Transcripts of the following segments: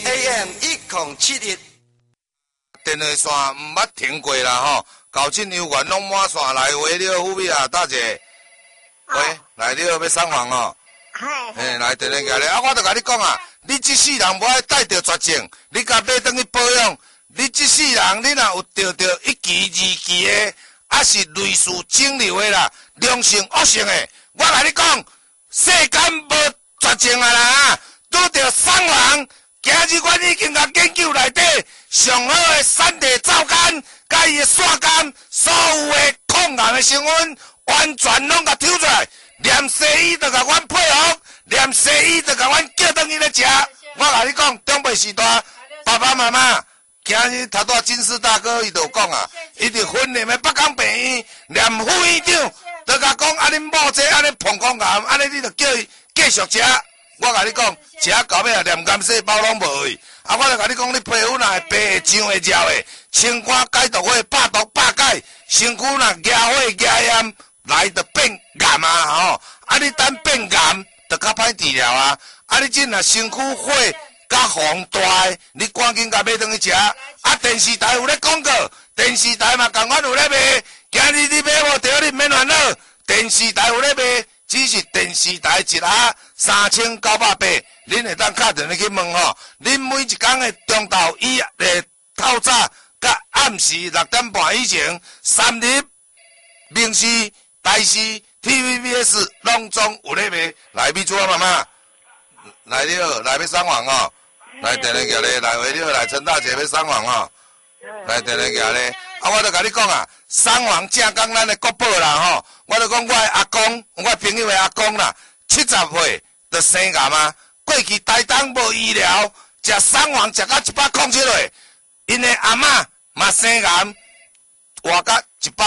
AM 1071。 电话线毋捌停过啦吼，高进油员拢满线来回了，虎尾啊，大姐，喂，来了要送房哦。嘿，来电话过来，啊，我著甲你讲啊，你即世人无爱带着绝症，你甲买转去保养，你即世人你若有得着1期2期的，啊是类似肿瘤的啦，良性恶性的，我甲你讲，世间无绝症啊啦，拄着送房。今日阮已经甲研究内底上好的产地皂苷，甲伊的线苷，所有的抗癌的成分完全拢甲抽出来。连西医都甲阮配合，连西医都甲阮叫转去咧食。我甲你讲，长辈时代，爸爸妈妈，今日头拄金丝大哥伊就讲啊，伊伫婚礼的北港病院，连副院长都甲讲，啊恁某这安尼膀胱癌，安尼你就叫伊继续食。我甲你讲，食到尾啊，连癌细胞拢无去。啊，我著甲你讲，你皮肤若会白会痒会热的，清肝解毒火、百毒百解，身躯若牙火牙炎来就变癌啊吼！啊，你等变癌就较歹治疗啊！啊，你真若身躯火甲红大的，你赶紧甲买转去食。啊，电视台有咧广告，电视台嘛共款有咧卖。今日你买无着，你免烦恼。电视台有咧卖。只是电视台一盒3980，恁会当敲电话去问吼。恁每一天的中昼透早甲暗时6点半以前，3立、明视、台视、TVBS 拢总有咧卖。来，美珠啊妈妈，来了，来要送房吼。来电话过来，来回了，来陈大姐要送房吼。来电话过来，啊，我著甲你讲啊，送房正讲咱的国宝啦吼。我就讲我的阿公，我朋友的阿公啦，70岁就生癌嘛。过去台东无医疗，食送房食到107岁，因的阿嬷嘛生癌，活到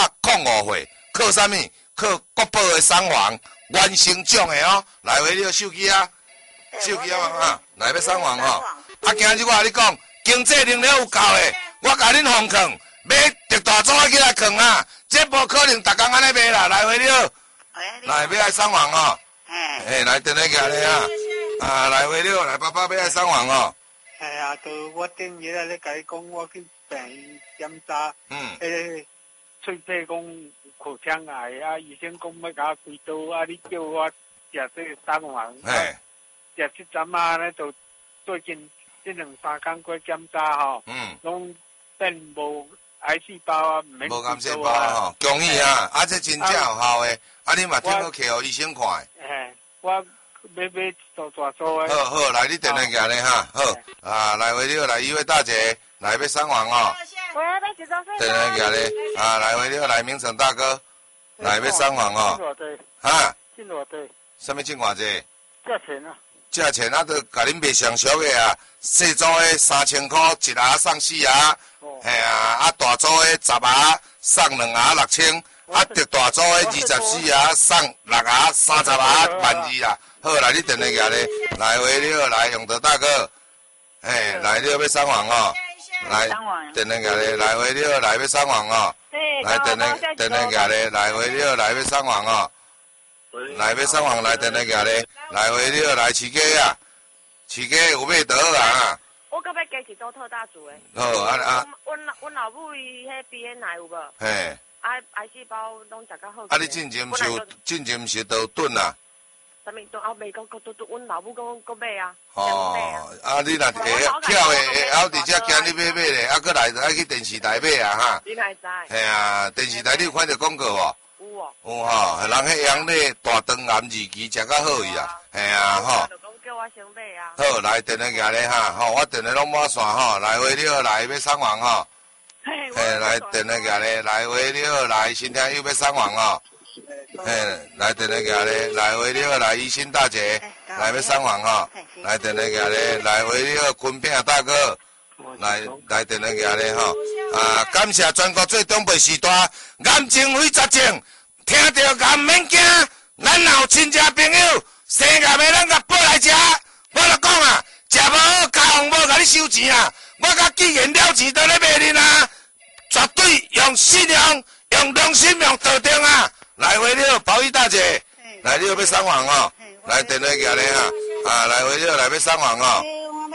105岁。靠啥物？靠国宝的送房，原生种的哦。来回你手机啊，手机啊嘛，来要送房吼。啊，今日我甲你讲，经济能力有够的，我甲恁奉劝，买特大组起来劝啊。这无可能，逐工安尼卖啦，来回了，来要来送房哦。嘿，来电话过来啊！啊，来回了，来爸爸要来送房哦。 系啊，就我顶日咧甲你讲，我去病院检查，喙齿讲口腔癌啊，医生讲要甲我开刀啊，你叫我食这个送房，食这针啊，咧就最近这2-3工过检查吼，拢变无。癌细胞啊， 无癌细胞啊吼，恭喜啊！啊，这真正有效诶，啊，你嘛听好去互医生看诶。 嘿，我要大组诶。 好好，来你电话过来哈，好啊，来回了，来一位大姐，来要送房哦。 我要买几张飞电话过来，啊，来回了，来明成大哥，来要送房哦。 进偌济？ 哈？ 进偌济？ 什么进偌济？ 价钱啊？ 价钱啊，都甲恁卖上俗诶啊，细组诶3000块一盒送4盒。嘿啊，啊大组的10盒送2盒6000，啊特大组的24盒送6盒30盒12000啦。好，来你电话过来，来回了，来永德大哥，嘿，来了要送房哦，来电话过来，来回了，来要送房哦，来电话过来，来回了，来要送房哦，来要送房，来电话过来，来回了，来饲鸡啊，饲鸡有买倒啊。 我搁要加一组特大组诶。 好，啊。 阮老母伊迄鼻癌有无？ 嘿。 癌细胞拢食到好。 啊，你进前毋是都炖啊？ 啥物炖？后袂讲搁炖，阮老母讲搁买啊。 哦。啊，你若会跳诶，后伫遮今日买咧，啊，搁来爱去电视台买啊哈。 你哪会知？ 嘿啊，电视台你有看到广告无？ 有哦。 有吼，人迄样咧大肠癌2期食较好伊啊，嘿啊吼。 叫我先买啊！ 好，来电话过来哈，吼，我电话拢满线吼，来回了，来要送房吼。嘿，来电话过来，来回了，来新听又要送房吼。嘿，来电话过来，来回了，来医生大姐，来要送房吼。来电话过来，来回了，坤平大哥，来电话过来吼。啊，感谢全国最长辈时代，癌症非绝症，听到癌免惊，咱若有亲戚朋友。生癌的咱甲报来食，我就讲啊，食无好，家父无甲你收钱啊，我甲既然了钱都咧卖恁啊，绝对用信用、用良心、用道德啊，来回了，保育大姐，来了要送房哦，来电话过来啊，啊，来回了来要送房哦，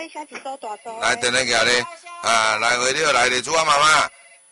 小一组大组。 来，等下举咧，来回了来，李主啊妈妈。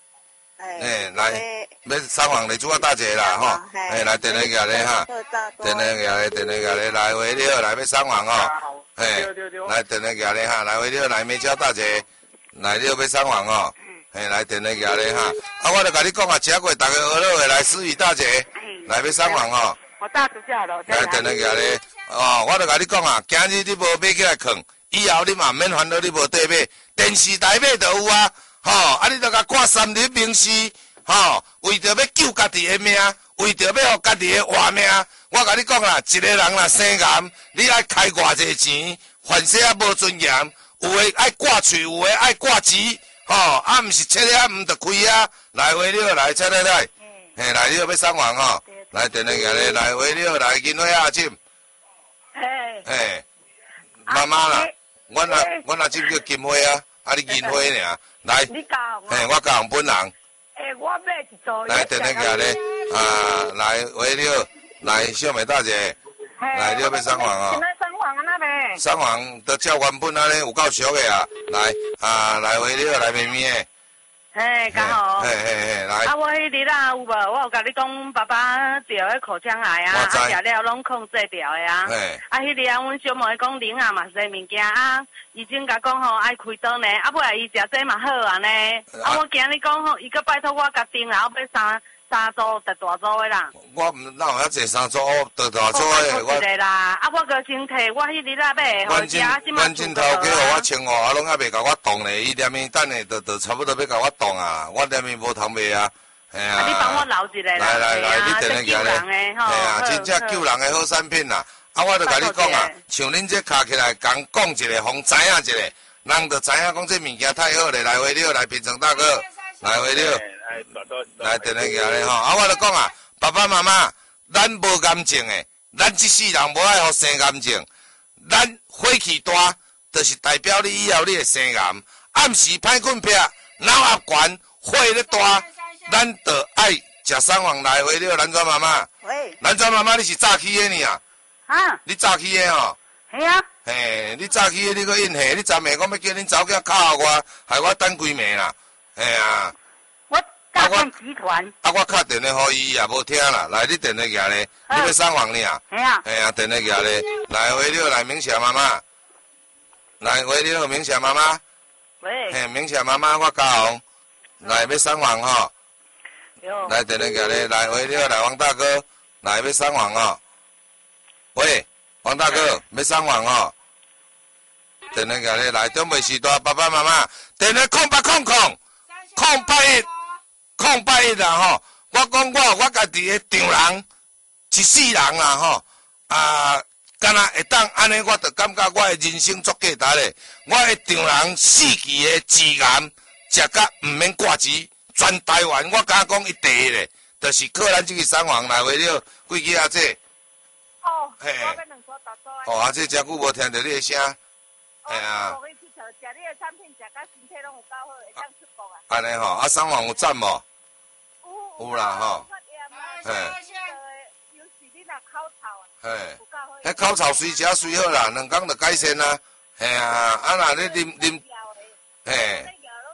来，要三皇李主啊大姐啦，吼，来等下举咧哈，等下举咧，来回了来要三皇哦，来等下举咧哈，来回了来梅娇大姐，来了要三皇哦，来等下举咧哈，我就甲你讲啊，吃过大家学落的来思雨大姐，来要三皇哦。 我大只下了， 来等下举咧，我就甲你讲啊，今日你无买起来藏，以后你嘛免烦恼你无地买，电视台买就有啊。你著甲挂三日明示，为着要救家己的命，为着要互家己的活命，我甲你讲啦，一个人若生癌，你爱开偌济钱，凡事啊无尊严，有诶爱挂喙，有诶爱挂钱，毋是切了毋着开啊，来回了来，切来，来了要送完吼，来电下举咧，来回了来金花阿金，妈妈啦，阮阿金叫金花啊，你银花尔。来，我教人本人。 我买一组。 来，等下举咧，来回了，来小美大姐，来了要送黄哦。 现在送黄啊那呗。 送黄都照原本安尼有够俗的啊！来，来回了，来咪咪的。 刚好。 来。 我迄日啊有无？我有甲你讲，爸爸得迄口腔癌啊，食了拢控制掉的啊。迄日啊，阮小妹讲零啊嘛食物件啊，医生甲讲吼爱开刀呢，尾来伊食这嘛好啊呢。我今日讲吼，伊个拜托我甲订了，我要三组特大组的啦。 我毋哪有遐济三组特大组的， 我一个啦，我个先摕我迄日啊买， 阮镜头叫我称哦，拢还袂甲我动咧，伊连面等下就差不多要甲我动啊，我连面无通卖啊， 你帮我留一个啦， 来，你等下举咧，真正救人的好产品啦，我就甲你讲啊，像恁这卡起来，讲一个，互知影一个，人就知影讲这物件太好咧，来回了，来平成大哥，来回了。来，等下举咧吼，我就讲啊，爸爸妈妈，咱无癌症的，咱一世人无爱互生癌症，咱火气大，就是代表你以后你会生癌。暗时歹困癖，脑压悬，火咧大，咱就爱食三黄来回了。兰庄妈妈，兰庄妈妈，你是早起的呢啊？你早起的吼？ 系啊。 你早起的，你搁应下，你昨暝我要叫恁早囝敲我，害我等规暝啦。 大众集团。 我敲电话给伊也无听啦。来，你电话举咧，你要送黄呢啊？系啊，电话举咧，来回了，来明霞妈妈，来回了明霞妈妈。喂。明霞妈妈，我教红，来要送黄吼。来电话举咧，来回了，来王大哥，来要送黄哦。喂，王大哥，要送黄哦。电话举咧，来中北时代爸爸妈妈，电话0801啦吼，我讲我家己的丈人，一世人啦吼，敢若会当安尼，我就感觉我的人生足价值咧。我的丈人四期的治癌，食甲毋免挂钱，全台湾我敢讲一第一咧，就是靠咱这个三皇来为了几支阿姐。嘿。阿姐真久无听到你的声。嘿啊。安尼吼，三皇有赞无？有啦吼，迄口臭随食随好啦，2工就改善啦。嘿啊，若你啉，嘿，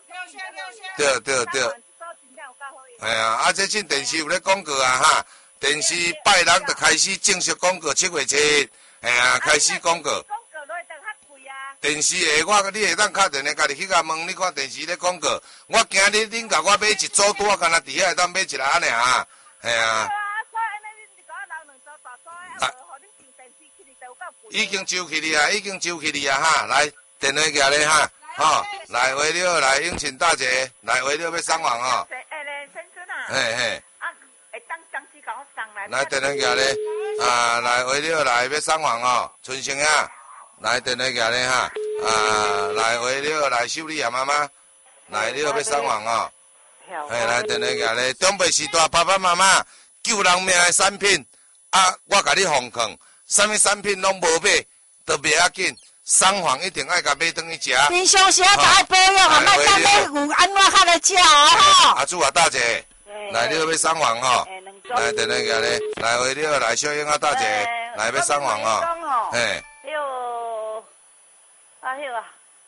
对，嘿啊，这阵电视有咧广告啊哈，电视拜六就开始正式广告，7月7日，嘿啊，开始广告。电视下你会当敲电话，家己去甲问，你看电视咧广告。我今日恁甲我买一组拄啊，干那伫遐会当买一个尔，系啊。已经收起哩啊，哈！来电话举咧哈，来回了，来永庆大姐，来回了要送黄哦。嘿。来电话举咧，来回了，来要送黄哦，春生啊。来电话举咧哈，来回了，来秀丽啊妈妈，来了要送黄哦。来电话举咧，中北时代爸爸妈妈救人命的产品，我甲你奉劝，啥物产品拢无买，都袂要紧，送黄一定爱甲买转去食。 平常时都爱保养啊，莫等咧有安怎较来食哦吼。 阿朱啊大姐，来了要送黄吼，来电话举咧，来回了，来小英啊大姐，来要送黄哦，嘿。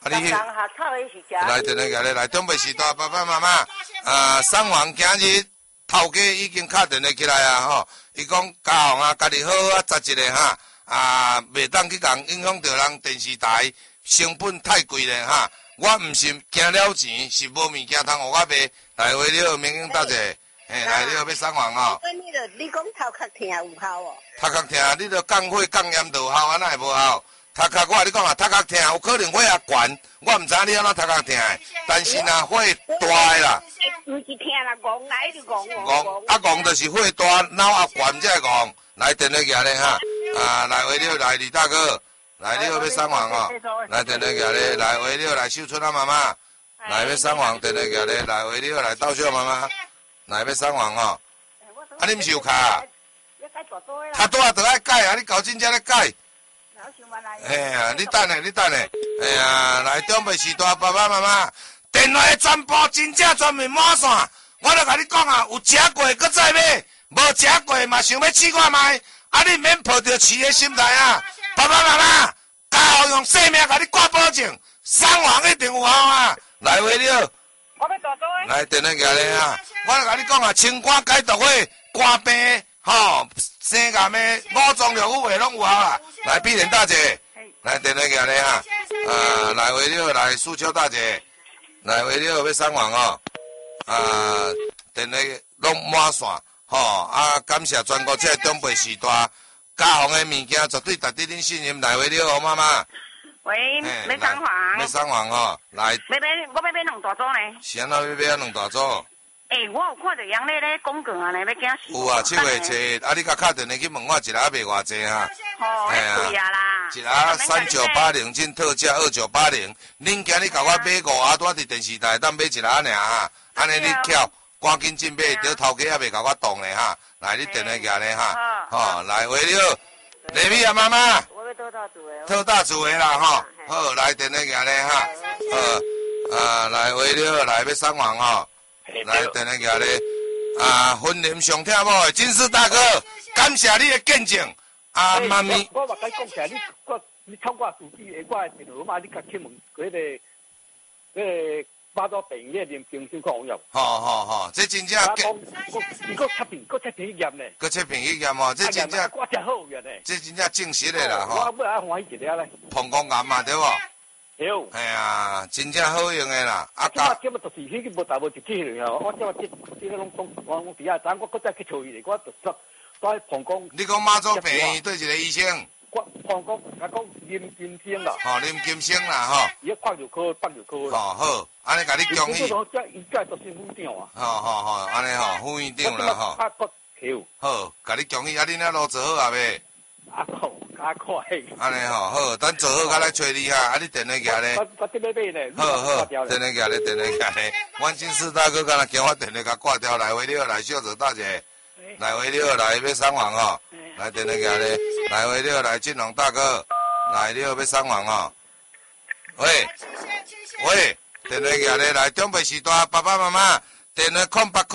你来电话来来，中北时代爸爸妈妈送房今日头家已经敲电话起来啊吼，伊讲家房啊家己好啊，11个哈袂当去共影响到人电视台成本太贵咧哈。我毋是惊了钱，是无物件通互我卖。来回了民警大姐，来了要送房哦。 你讲头壳疼有效哦？ 头壳疼，你着降火降盐就有效，安那会无效？头壳我甲你讲啊，头壳疼有可能火也悬，我毋知你安怎头壳疼的，但是若火大的啦。 毋是疼啦，戆来就戆。 戆就是火大，脑也悬才会戆。来电话举咧哈，来回了来李大哥。来，你要送房哦！来电话举咧，来回了来秀春啊妈妈，来要送房电话举咧，来回了来道秀妈妈，来要送房哦。你毋是有卡啊？卡多啊，就爱改啊！你搞真正咧改。哎呀，你等下。哎呀，来中北时代爸爸妈妈，电话全部真正全面满线。我著甲你讲啊，有食过搁再买，无食过嘛想要试看卖。你免抱着饲的心态啊！爸爸妈妈，家后用性命甲你挂保证，送房一定有效啊！来回了， 我要大做来电话举咧啊！我甲你讲啊，清肝解毒血，肝病吼，生癌的五脏六腑的拢有效啊！来碧莲大姐，来电话举咧啊！来回了，来素秋大姐，来回了要送房哦！电话拢满线吼！感谢全国这中北时代。家房的物件绝对值得恁信任，来回了哦，妈妈。 喂，要送房？ 要送房哦，来。我要买两大组呢。 是安怎要买两大组？ 我有看到杨丽咧广告啊，呢要惊死。 有啊，7月7，你甲敲电话去问我，一个卖偌济哈？ 贵啊啦。 一个3980进特价2980，恁今日甲我买5单伫电视台，当买一个尔哈，安尼你巧，赶紧进买，得头家也袂甲我动咧哈。来，你电话举咧哈，来回了，丽美啊妈妈， 我要特大厝的啦哈，好，来电话举咧哈，来回了，来要送房哈，来电话举咧，婚姻上听某的金丝大哥，感谢你的见证，妈咪。 我甲你讲起来，你透过手机的我的电话嘛，你甲去问嗰个。巴咗病咧，连病先講入。 好，這真正。 如果出片一驗咧。 個出片一驗哦，這真正。 我真好嘅咧。 這真正證實的啦，吼。 我歡喜一個咧。 膀胱癌嘛，對無？ 對。 哎呀，真正好用的啦。 今日就是迄個無大無一機嚟啊！我今日即個攏講底下，但我再去找伊嚟，我就在膀胱。 你講馬祖病院對一個醫生？ 我膀胱，我講林金星啦。 林金星啦，吼。 伊個放入科。 好，安尼甲你恭喜。 伊家就是副院長啊。 好，安尼吼，副院長啦，吼。好，甲你恭喜，你那路做好啊未？ 加快。 安尼吼，好，等做好，甲来找你哈，你電話舉咧。 我準備買咧。 好，電話舉咧。阮金絲大哥敢若叫我電話甲掛掉，來回了，來秀子大姐，來回了，來要送房哦，來電話舉咧，來回了，來俊龍大哥，來了要送房哦。喂，電話舉咧，來中北時代爸爸媽媽，電話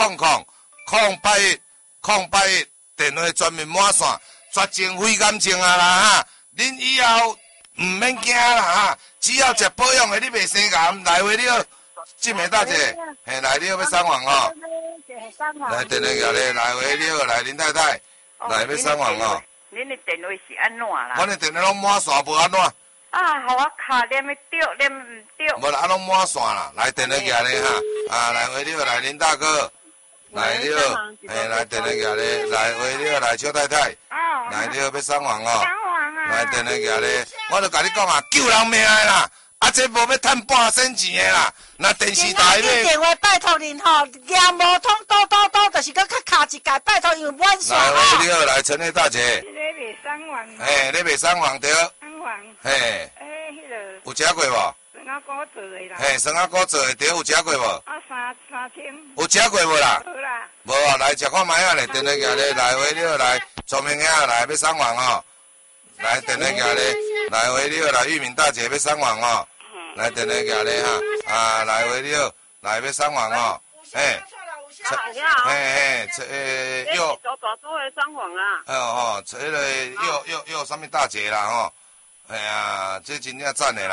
0800-081-081，電話專門滿線，絕情非感情啊啦哈！恁以後唔免驚啦哈，只要食保養的，你袂生癌。來回了，靜美大姐，來了要送房哦。來電話舉咧，來回了，來林太太，來要送房哦。 恁的電話是安怎啦？ 阮的電話攏滿線，無安怎？ 互我卡念的對，念唔對。 無啦，攏滿線啦。來電話舉咧哈，來回了，來林大哥，來了，來電話舉咧，來回了，來邱太太，來了要送房哦。來電話舉咧，我就甲你講啊，救人命的啦，這無要賺半仙錢的啦。那電視台咧， 電話拜託您吼，業無通多，就是佮較卡一界，拜託因為滿線來回了，來陳麗大姐。 你袂送房。 你袂送房對。 送房。 迄個。有食過無？ 生阿哥做的啦。 生阿哥做的對，有食過無？ 三千。 有食過無啦？ 好啦。 無啊，來食看賣啊咧，電話舉咧，來回了，來聰明仔來要送房哦。來電話舉咧，來回了，來玉敏大姐要送房哦。來電話舉咧哈，來回了，來要送房哦。又。 大組的送房啦。 迄個又什麼大姐啦吼。哎呀，這真正讚的啦。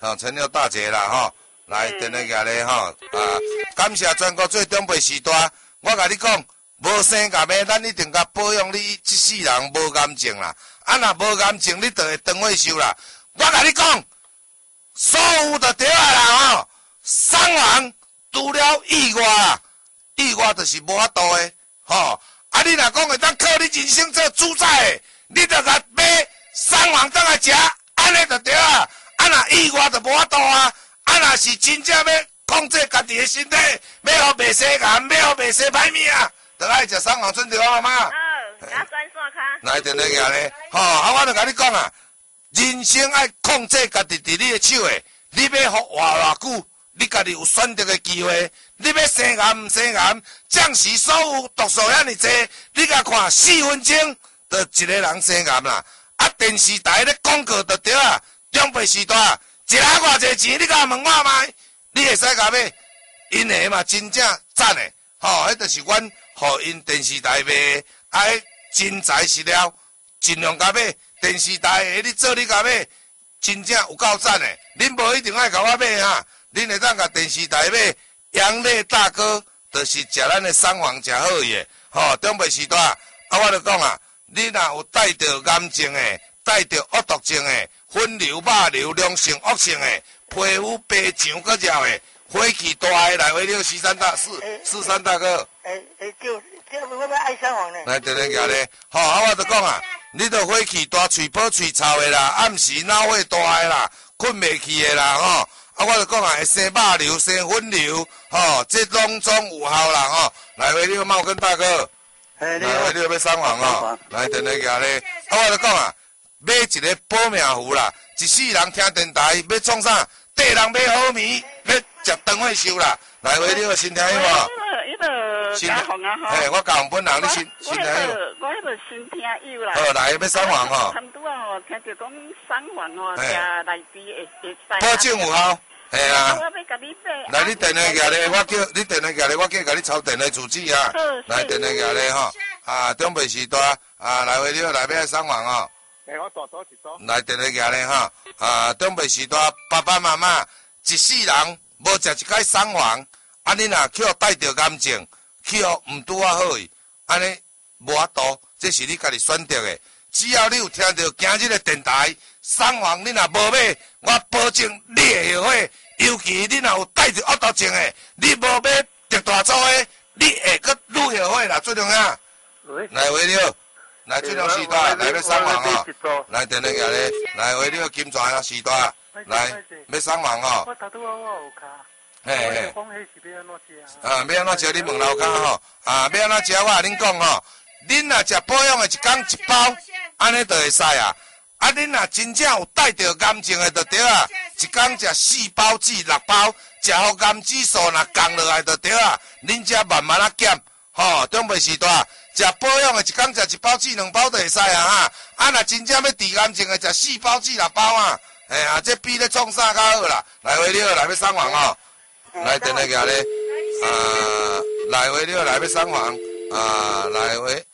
陈六大姐啦吼，来电话过来吼，感谢全国最长辈时代，我甲你讲，无生甲咩，咱一定甲保养你这世人无癌症啦，若无癌症，你就会长退休啦。我甲你讲，所有的对啊啦吼，送人除了意外啊，意外就是无法度的吼。你若讲会当靠你人生做主宰的，你着甲买送人当来食，安尼就对啊。若意外就无法度啊。若是真正要控制家己的身体，要互袂生癌，要互袂生歹命，就爱食送人准对啊嘛。 转线卡。 来电话个咧，我就甲你讲啊，人生爱控制家己伫你的手诶，你要活偌久，你家己有选择的机会。你要生癌唔生癌，暂时所有毒素遐尼济，你甲看4分钟，就一个人生癌啦。电视台咧广告就对啊，长辈时代，一下偌济钱，你甲问我卖，你会使甲买，因个嘛真正赞诶，迄就是阮互因电视台卖，真材实料，尽量甲买。电视台下你做你甲买，真正有够赞诶。恁无一定爱甲我买哈，恁会当甲电视台买。杨烈大哥就是食咱的送房食好伊的，长辈时代我就讲啊，你若有带着癌症的，带着恶毒症的，粉瘤、肉瘤、良性恶性的，皮肤白墙搁绕的，火气大的来回了四三大哥。 叫我要爱送房呢。 来，电话举咧，我就讲啊，你着火气大、嘴巴嘴臭的啦，暗时脑火大的啦，困袂去的啦，我就讲啊，会生肉瘤、生粉瘤，这拢总有效啦，来回了茂根大哥，来回了要送房来电话举咧，我就讲啊，买一个保命符啦，一世人听电台要创啥？缀人要好眠，要食长退休啦，来回了新听有无？ 新听我教红本人，你新听有？ 我迄个新听有啦。 来要送房差不多听着讲送房食内地会使。 保证有效。啊！ 我要甲你买。 来，你电话举咧，我叫你电话举咧，我叫甲你抄电话住址啊。来，电话举咧长辈时代来回了来要送房我大多一组。 来电话举咧长辈时代爸爸妈妈一世人无食一摆送房，你若去互带着癌症，去互毋拄啊好伊，安尼无法度，这是你家己选择的。只要你有听到今日的电台送房，你若无买，我保证你会后悔。尤其你若有带着恶毒症的，你无买特大组的，你会阁愈后悔啦。最重要，来回了，来最重时代，来要送房来电话举咧，来回了金泉时代，来要送房我头拄我有卡。 嘿， 讲迄是要安怎食？ 要安怎食？你问楼骹要安怎食？我甲恁讲恁若食保养的一天一包，安尼就会使啊。恁若真正有带着癌症的就对啊，一天食4包至6包，食好癌指数若降落来就对啊。恁才慢慢减，长辈时代食保养的一天食1包至2包就会使啊哈。若真正要治癌症的，食4包至6包啊。这比咧创啥较好啦？来回了来要送房来电话举咧，来回了来要送房来回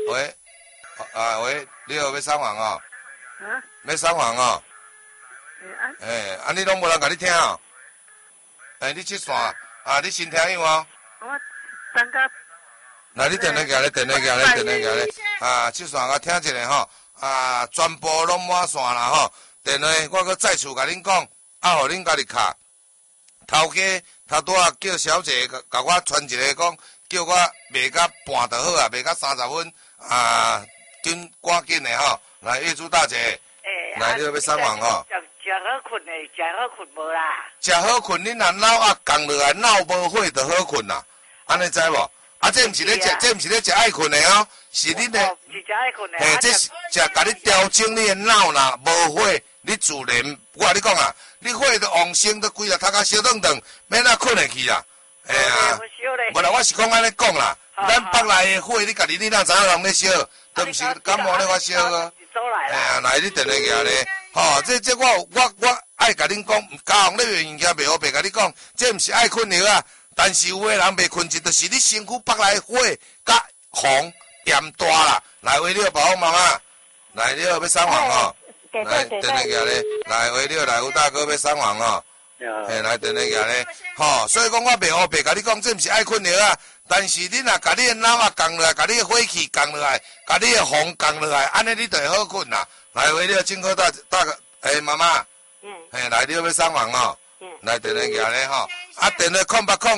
喂，你好要送房要送房你拢无人甲你听你这线你新听有我等下。 来，你电话举咧，电话举咧，这线我听一下全部拢满线啦电话我搁再次甲恁讲，互恁家己卡。头家头拄仔叫小姐甲我传一个讲，叫我卖到半就好卖到30分赶紧的来，业主大姐，来，你要送房食好困的，食好困无啦？ 食好困，恁若脑降落来，脑无火就好困啦，安尼知无？这毋是咧食，这毋是咧食爱困的是恁的。 是食爱困的。 这是甲你调整你的脑啦，无火，你自然，我甲你讲你火就旺盛，都规个头壳烧顿顿，免困会去啦。无啦，我是讲安尼讲啦，咱北内的火，你家己你哪知影人咧烧，都毋是感冒咧发烧来你电话举咧，这我爱甲恁讲，家红咧卖物件袂好，白甲你讲，这毋是爱困药但是有的人袂困觉，就是你身躯北内火甲风炎大啦。来，为了保护妈妈，来了要送房来，等下个咧，来为了来吴大哥要送完哦。嘿，来等下个咧，吼，所以讲我袂黑白甲你讲，这毋是爱困扰啊。但是你若甲你的脑啊降落来，甲你的火气降落来，甲你的风降落来，安尼你就会好困啦。来为了金哥大哥，妈妈，嘿，来你要送完哦。来等下个咧吼，啊，电话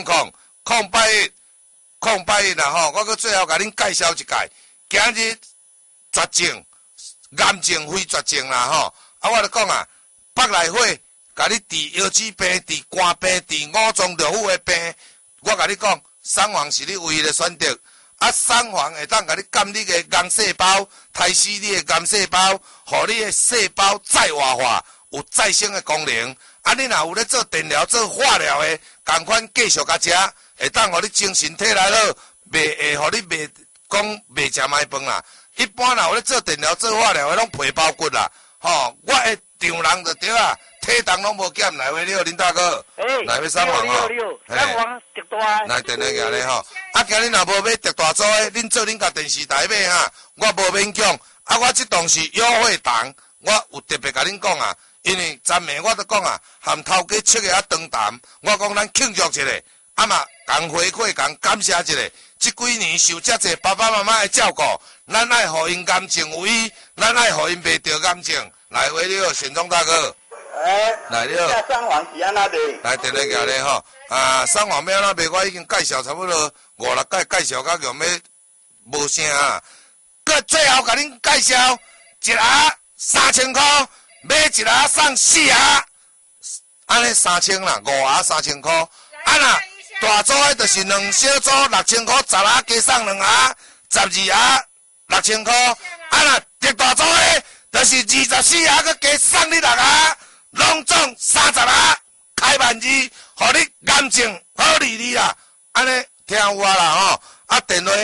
0800-081啦吼，我搁最后甲恁介绍一下，今日绝症。癌症非绝症啦吼，啊，我就讲啊，北内火，甲你治腰子病、治肝病、治五脏六腑的病，我甲你讲，三黄是你唯一的选择。啊，三黄会当甲你减你的癌细胞，杀死你的癌细胞，互你的细胞再活化，有再生的功能。啊，你若有咧做电疗、做化疗的，共款继续甲食，会当互你精神体来好，袂会互你袂讲袂食歹饭啦。一般啦，有咧做电疗、做化疗的拢皮包骨啦，吼！我的丈人就对啊，体重拢无减，来话了，林大哥，来要送黄哦， 送黄特大， 来电话个咧吼，啊，今日若无买特大组的，恁做恁甲电视台买哈，我无勉强，啊，我这档是优惠档，我有特别甲恁讲啊，因为昨暝我都讲啊，含头家七个啊长谈，我讲咱庆祝一下，啊嘛，共回馈，共感谢一下。这几年受遮济爸爸妈妈的照顾，咱爱互因癌症有医，咱爱互因袂得癌症。来，为了沈忠大哥，来了。 送黄是安那卖？ 来，电话个咧吼，啊，送黄要安那卖？我已经介绍差不多5、6届，介绍到强要无声啊。佮最后甲恁介绍，一盒3000块，买一盒送4盒，安尼3000啦，5盒3000块，啊啦。大组的就是2小组6000块，10盒加送2盒，12盒6000块。啊啦，特大组的就是24盒，佮加送你6盒，拢总30盒，开万字，互你癌症好利利啦。安尼听有啊啦吼，啊电话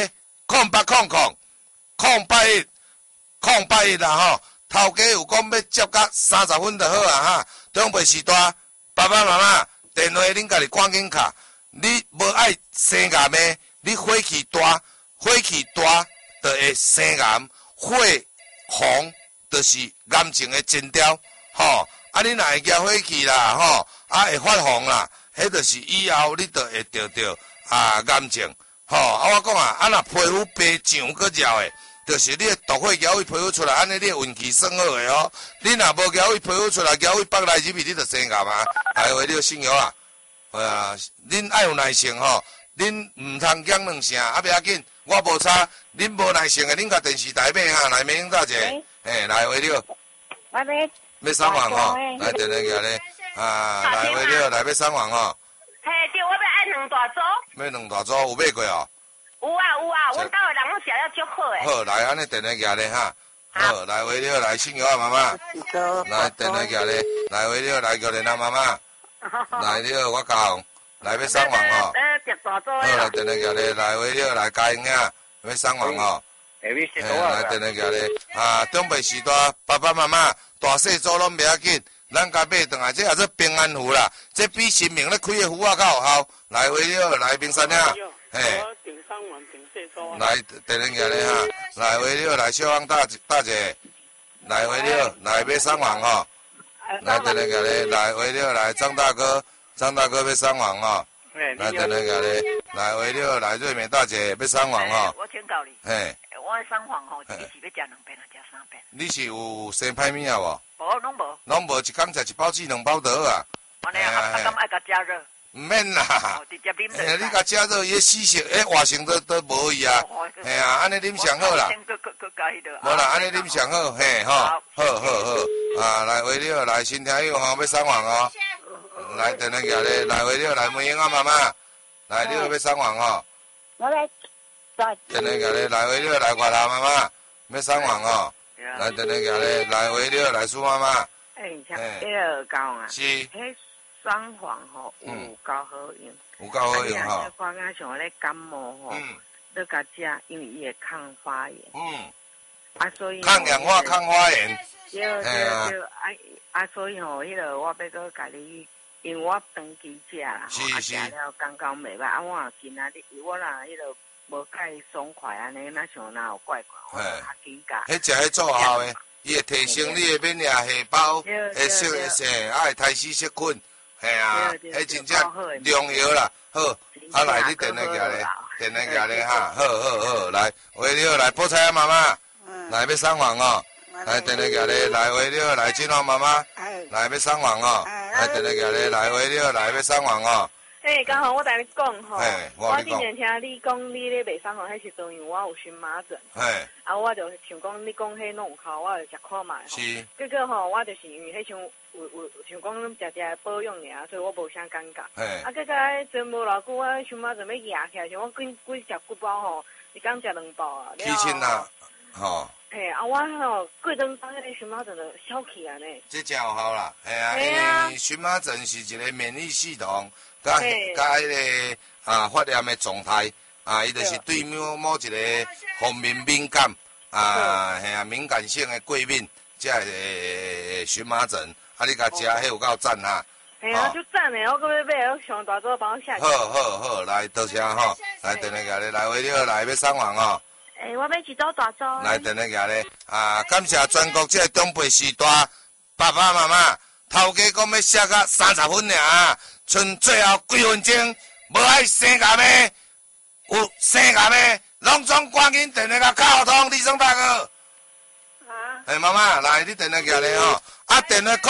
0800-081啦吼，头家有讲要接到30分就好啊哈。中辈时段，爸爸妈妈电话恁家己赶紧卡。你无爱生癌的，你火气大就会生癌，火红就是癌症的前兆，吼。啊，你若会惹火气啦，吼，啊会发红啦，迄就是以后你就会得到癌症，吼。啊，我讲啊，啊若皮肤白上搁热的，就是你的毒火咬伊皮肤出来，安尼你的运气算好的哦。你若无咬伊皮肤出来，咬伊北内入去，你就生癌啊，还有你信用啊。啊，恁爱有耐性吼，恁唔通讲2声，啊不要紧，我无差。恁无耐性的，恁甲电视台买哈，来明大姐，来为了， 我要送完吼，来电话个咧，来为了，来要送完吼。 嘿，对，我要爱2大组。 要2大组，有买过哦？ 有啊，阮兜的人拢食了足好诶。 好，来安尼电话个咧哈。好，来为了，来信用啊妈妈。来电话个咧，来为了，来叫恁阿妈妈。来了，我教，来要送完哦。好，来电话个咧，来为了，来家英啊，要送完哦。来电话个咧，中辈时段，爸爸妈妈大细组拢袂要紧，咱家买转来，这也是平安符啦，这比新明咧开的符啊较有效。来为了，来冰山啊，嘿。来电话个咧哈，来为了，来小芳大姐，来为了，来要送完哦。来电话个咧，来为了来张大哥要送完哦。来电话个咧，来为了来瑞美大姐要送完哦。 我请教你。 嘿。 我送完吼，你是要食2遍还是3遍？ 你是有生歹物啊无？ 无，拢无。 拢无，一工食1包子2包就好啊。 安尼啊，敢爱甲加热？ 唔免啦。 直接啉。 你甲加热，伊死性，活性都无伊啊。嘿啊，安尼啉上好啦。无啦，安尼啉上好，嘿吼，好，来为了来新听友吼要送完哦。来电话个咧，来为了来梅英啊妈妈，来你要送完哦。 我来。 电话个咧，来为了来外头妈妈要送完哦。来电话个咧，来为了来苏妈妈。 像迄个讲啊， 是。 迄双黄吼有够好用。 有够好用吼。 我刚像咧感冒吼，你甲食，因为伊会抗发炎。所以。 抗氧化、抗发炎。 对，所以吼，迄个我要搁甲你。因为我长期食啦，食了刚刚袂歹，我今仔日我若迄个无介爽快安尼，那想哪有怪怪，我较紧甲。 迄食迄做效诶， 伊会提升你的免疫细胞，会适会生，啊会胎死细菌，嘿啊，迄真正良药啦。好，啊来你电话下咧，电话下咧哈，好，来喂你好，来菠菜啊妈妈，来要送饭哦，来电话下咧，来喂你好，来金华妈妈，来要送饭哦，来电话下咧，来喂你好，来要送饭哦。 刚好我跟你讲吼，我之前听你讲你咧卖送饭，迄时阵因为我有荨麻疹，我就想讲你讲迄弄有效，我就食看卖。是。结果吼，我就是因为迄像有像讲食保养尔，所以我无啥感觉。结果真无偌久，我荨麻疹要压起来，像我几食几包吼，一工食2包啊。 起亲啦，吼。 我吼过2包迄荨麻疹就消起来呢。 这真有效啦，因为荨麻疹是一个免疫系统。甲迄个发炎的状态，伊就是对某一个方面敏感，敏感性的过敏，才会荨麻疹。你甲食，迄有够赞哈！ 就赞的，我搁要买，我上大早帮我下。 好，来多谢吼，来电话下咧，来为你好，来要送饭吼。 我要一早大早。 来电话下咧，感谢全国这长辈时代爸爸妈妈，头家讲要写到30分尔。剩最后几分钟，无爱生癌的，有生癌的，拢总赶紧电话甲敲通，李松大哥。妈妈，来你电话下来吼，电话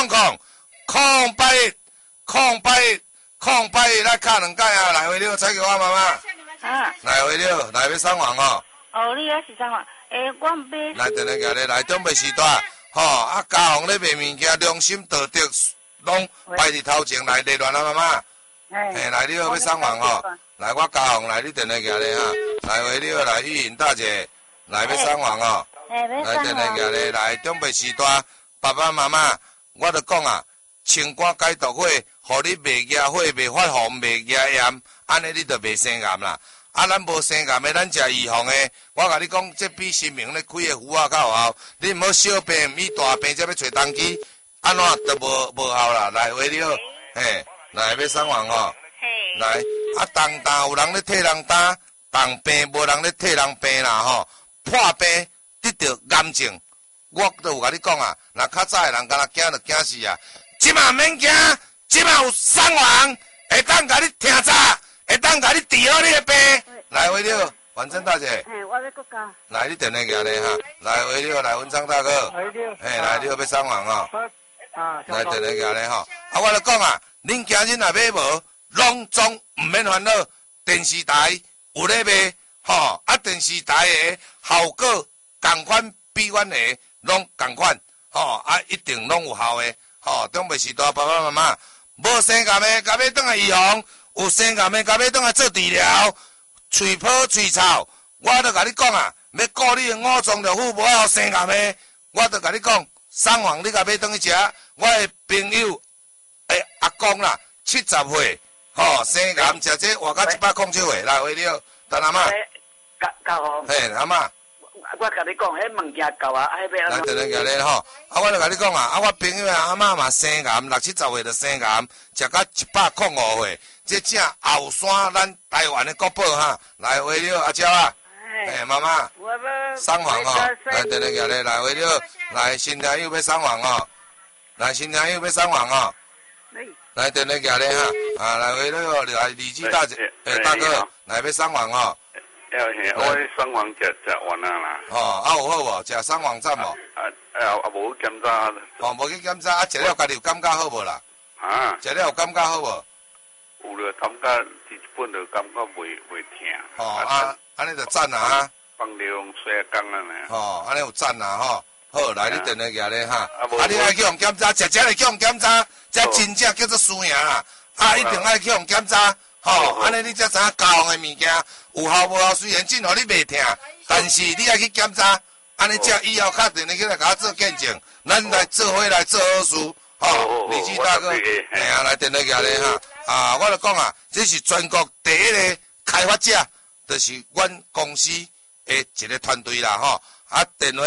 0800，来敲2摆啊，来回了，采给我妈妈。来回了，来要送饭哦。 你也是送饭，我唔买。 来电话下来，来长辈时代，家红咧卖物件，良心道德。拢摆伫头前来热乱啊妈妈，来你好要送饭吼，来我家红来你电话下咧哈，来喂你好来玉莹大姐，来要送饭哦，来电话下咧来长辈时代爸爸妈妈，我著讲啊，清肝解毒火，互你袂惹火、袂发红、袂惹炎，安尼你著袂生癌啦。咱无生癌的，咱食预防的，我甲你讲，这比新明咧开的符啊较有效，你毋好小病，毋是大病才要找当机。安怎都无效啦，来喂你好，来要送饭吼，来当有人咧替人担，当病无人咧替人病啦吼，破病得到癌症，我都有甲你讲啊，若较早的人敢若惊就惊死啊，即马免惊，即马有送饭，会当甲你听早，会当甲你治好你的病，来喂你好，婉珍大姐， 我要国家， 来你电话下咧哈，来喂你好，来文昌大哥，来你好要送饭吼。来电话下咧吼，我就讲啊，恁今日若买无，拢总毋免烦恼。电视台有咧卖，电视台的效果同款比阮的拢同款，一定拢有效的，长辈时代爸爸妈妈，无生癌的，甲要转来预防；有生癌的，甲要转来做治疗。喙泡喙臭，我就甲你讲啊，要顾你的五脏六腑，无爱生癌的，我就甲你讲，送饭你甲要转去食。我的朋友，阿公啦，70岁，生癌食这活到107岁，来喂你好，陈阿妈。 教好。 阿妈。 我甲你讲，迄物件够啊，迄要。 来，等下咧吼，我就甲你讲啊，我朋友阿妈嘛生癌，60、70岁就生癌，食到105岁，这正后山咱台湾的国宝哈，来喂你好，阿娇啊。妈妈。送饭吼，来等下咧，来喂你好，来新朋友要送饭吼。来，新朋友要送饭哦。来，电话下咧哈，来为了来李记大姐，大哥，来要送饭哦。 我送饭食完啦。 有好无？食送饭赞无？ 无检查。 无去检查，食了家己有感觉好无啦？食了有感觉好无？ 有了感觉，基本就感觉袂痛。 安尼就赞啦哈。 放利用洗工啊呢。 安尼有赞啦吼。好，来你电话下咧哈，你爱去用检查，食来去用检查，这真正叫做输赢啦。一定爱去用检查，安尼你才知影家用的物件有效无效，虽然真互你袂痛，但是你爱去检查，安尼才以后确定你去来甲我做见证，咱来做伙来做好事，李记大哥，来电话下咧哈，我就讲啊，这是全国第一个开发者，就是阮公司的一个团队啦吼。电话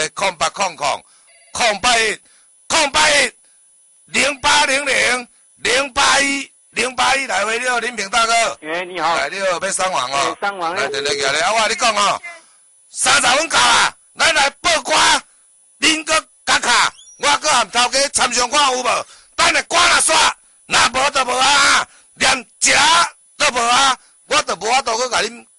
0800-0800-0800-081来喂你好，林平大哥。 你好。 来你好，要送饭哦。 送饭。 来电话下来，我跟你讲哦，30分够啊，咱来报歌，恁搁角卡，我搁含头家参详看有无？等下赶来煞，若无就无啊，连食都无啊，我就无法度去甲恁